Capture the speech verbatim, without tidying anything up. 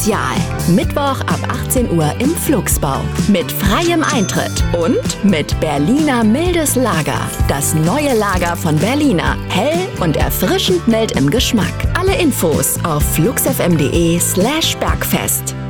Spezial. Mittwoch ab achtzehn Uhr im Flugsbau. Mit freiem Eintritt und mit Berliner mildes Lager. Das neue Lager von Berliner. Hell und erfrischend mild im Geschmack. Alle Infos auf flugsfm.de slash bergfest.